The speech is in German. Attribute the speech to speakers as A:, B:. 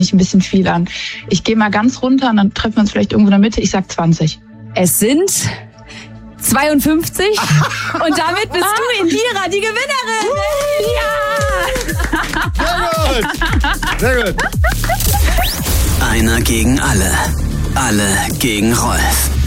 A: ein bisschen viel an. Ich gehe mal ganz runter und dann treffen wir uns vielleicht irgendwo in der Mitte. Ich sag 20.
B: Es sind 52 und damit bist du, Indira, die Gewinnerin.
C: Ja! Sehr gut.
D: Einer gegen alle. Alle gegen Rolf.